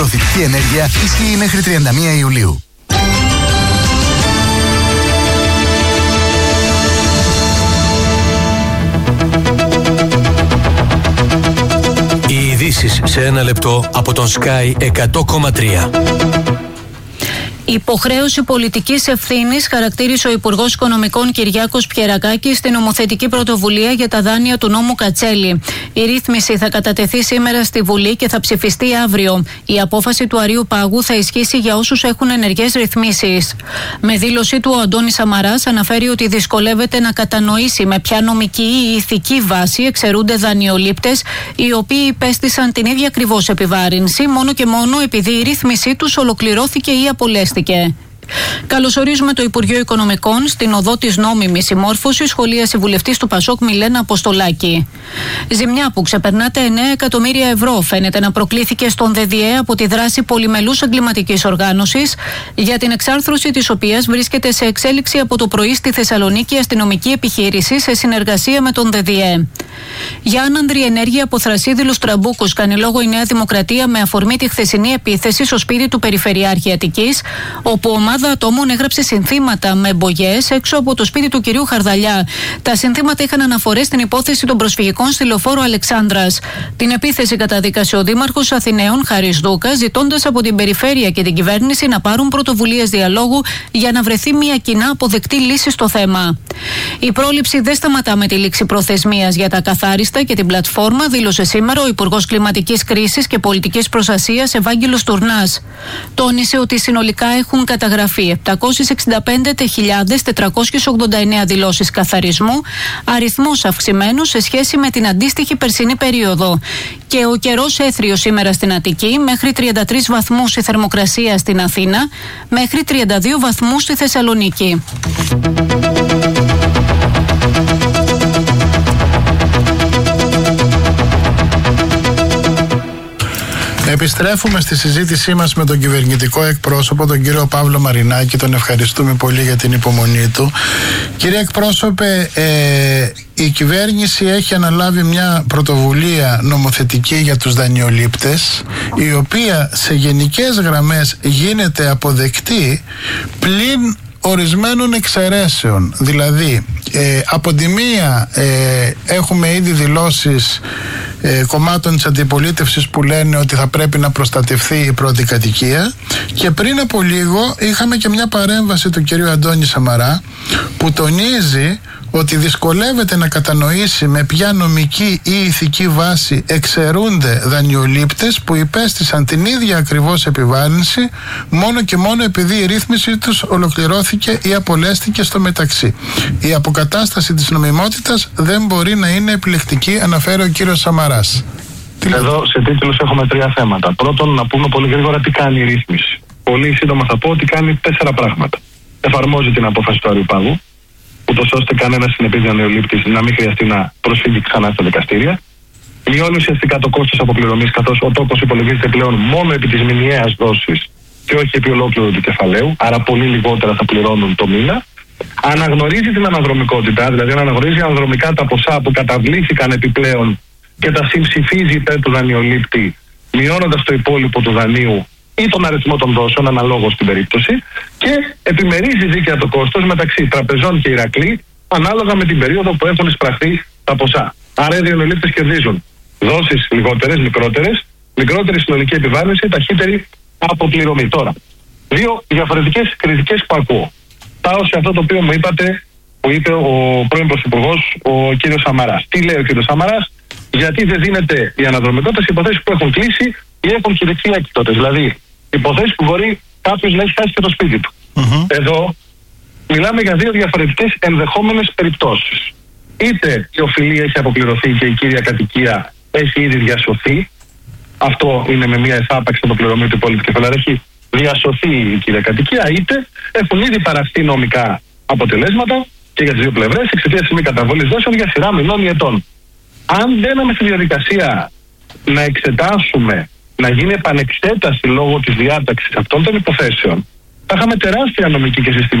Προθητική ενέργεια ισχύει μέχρι 31 Ιουλίου. Οι ειδήσεις σε ένα λεπτό από τον Sky 100,3. Υποχρέωση πολιτικής ευθύνης χαρακτήρισε ο Υπουργός Οικονομικών Κυριάκος Πιερακάκης στην νομοθετική πρωτοβουλία για τα δάνεια του νόμου Κατσέλη. Η ρύθμιση θα κατατεθεί σήμερα στη Βουλή και θα ψηφιστεί αύριο. Η απόφαση του Αρείου Πάγου θα ισχύσει για όσους έχουν ενεργές ρυθμίσεις. Με δήλωσή του, ο Αντώνης Σαμαράς αναφέρει ότι δυσκολεύεται να κατανοήσει με ποια νομική ή ηθική βάση εξαιρούνται δανειολήπτες οι οποίοι υπέστησαν την ίδια ακριβώς επιβάρυνση μόνο και μόνο επειδή η ρύθμισή τους ολοκληρώθηκε ή απολέστηκε. Καλωσορίζουμε το Υπουργείο Οικονομικών στην οδό της νόμιμης συμμόρφωσης, σχολίασε η βουλευτής του Πασόκ Μιλένα Αποστολάκη. Ζημιά που ξεπερνά τα 9 εκατομμύρια ευρώ φαίνεται να προκλήθηκε στον ΔΔΕ από τη δράση πολυμελούς εγκληματικής οργάνωσης, για την εξάρθρωση της οποίας βρίσκεται σε εξέλιξη από το πρωί στη Θεσσαλονίκη αστυνομική επιχείρηση σε συνεργασία με τον ΔΔΕ. Για άνανδρη ενέργεια από θρασίδηλους τραμπούκους κάνει λόγο η Νέα Δημοκρατία με αφορμή τη χθεσινή επίθεση στο σπίτι του Περιφερειάρχη Αττικής, όπου ομάδα ατόμων έγραψε συνθήματα με μπογιές έξω από το σπίτι του κυρίου Χαρδαλιά. Τα συνθήματα είχαν αναφορές στην υπόθεση των προσφυγικών στη λεωφόρο Αλεξάνδρας. Την επίθεση καταδίκασε ο Δήμαρχος Αθηναίων Χαρίς Δούκας, ζητώντας από την Περιφέρεια και την κυβέρνηση να πάρουν πρωτοβουλίες διαλόγου για να βρεθεί μια κοινά αποδεκτή λύση στο θέμα. Η πρόληψη δεν σταματά με τη λήξη προθεσμίας για τα καθάριστα και την πλατφόρμα, δήλωσε σήμερα ο Υπουργός Κλιματικής Κρίσης και Πολιτικής Προστασίας Ευάγγελος Τουρνάς. Τόνισε ότι συνολικά έχουν καταγραφεί 765.489 δηλώσεις καθαρισμού, αριθμός αυξημένος σε σχέση με την αντίστοιχη περσινή περίοδο. Και ο καιρός έθριος σήμερα στην Αττική, μέχρι 33 βαθμούς η θερμοκρασία στην Αθήνα, μέχρι 32 βαθμούς στη Θεσσαλονίκη. Επιστρέφουμε στη συζήτησή μας με τον κυβερνητικό εκπρόσωπο, τον κύριο Παύλο Μαρινάκη. Τον ευχαριστούμε πολύ για την υπομονή του. Κύριε εκπρόσωπε, η κυβέρνηση έχει αναλάβει μια πρωτοβουλία νομοθετική για τους δανειολήπτες, η οποία σε γενικές γραμμές γίνεται αποδεκτή πλην ορισμένων εξαιρέσεων. Δηλαδή, από τη μία έχουμε ήδη δηλώσεις κομμάτων της αντιπολίτευσης που λένε ότι θα πρέπει να προστατευθεί η πρώτη κατοικία, και πριν από λίγο είχαμε και μια παρέμβαση του κυρίου Αντώνη Σαμαρά που τονίζει ότι δυσκολεύεται να κατανοήσει με ποια νομική ή ηθική βάση εξαιρούνται δανειολήπτες που υπέστησαν την ίδια ακριβώς επιβάρυνση μόνο και μόνο επειδή η ρύθμιση τους ολοκληρώθηκε ή απολέστηκε στο μεταξύ. Η αποκατάσταση της νομιμότητας δεν μπορεί να είναι επιλεκτική, αναφέρει ο κύριος Σαμαράς. Εδώ σε τίτλους έχουμε τρία θέματα. Πρώτον, να πούμε πολύ γρήγορα τι κάνει η ρύθμιση. Πολύ σύντομα θα πω ότι κάνει 4 πράγματα. Εφαρμόζει την απόφαση του Αρείου Πάγου, ούτως ώστε κανένας συνεπής δανειολήπτης να μην χρειαστεί να προσφύγει ξανά στα δικαστήρια. Μειώνει ουσιαστικά το κόστος αποπληρωμής, καθώς ο τόκος υπολογίζεται πλέον μόνο επί της μηνιαίας δόσης και όχι επί ολόκληρου του κεφαλαίου, άρα πολύ λιγότερα θα πληρώνουν το μήνα. Αναγνωρίζει την αναδρομικότητα, δηλαδή αναγνωρίζει αναδρομικά τα ποσά που καταβλήθηκαν επιπλέον και τα συμψηφίζει υπέρ του δανειολήπτη, μειώνοντας το υπόλοιπο του δανείου ή τον αριθμό των δόσεων, αναλόγως στην περίπτωση, και επιμερίζει δίκαια το κόστος μεταξύ τραπεζών και Ηρακλή, ανάλογα με την περίοδο που έχουν εισπραχθεί τα ποσά. Άρα οι δανειολήπτες κερδίζουν δόσεις λιγότερες, μικρότερη συνολική επιβάρυνση, ταχύτερη αποπληρωμή. Τώρα, 2 διαφορετικές κριτικές που ακούω. Πάω σε αυτό το οποίο μου είπατε, που είπε ο πρώην Πρωθυπουργός, ο κύριος Σαμαράς. Τι λέει ο κύριος Σαμαράς? Γιατί δεν δίνεται η αναδρομικότητα σε υποθέσεις που έχουν κλείσει ή έχουν κηρυχθεί έκτοτες. Δηλαδή, υποθέσεις που μπορεί κάποιος να έχει χάσει και το σπίτι του. Εδώ μιλάμε για 2 διαφορετικές ενδεχόμενες περιπτώσεις. Είτε η οφειλή έχει αποπληρωθεί και η κύρια κατοικία έχει ήδη διασωθεί. Αυτό είναι με μια εφάπαξη αποπληρωμή του υπόλοιπου κεφαλαίου. Έχει διασωθεί η κύρια κατοικία, είτε έχουν ήδη παραχθεί νομικά αποτελέσματα και για τις 2 πλευρές εξαιτίας της μη καταβολής δόσεων για σειρά μηνών ή ετών. Αν μπαίναμε στη διαδικασία να εξετάσουμε, να γίνει επανεξέταση λόγω της διάταξης αυτών των υποθέσεων, θα είχαμε τεράστια νομική και συστημική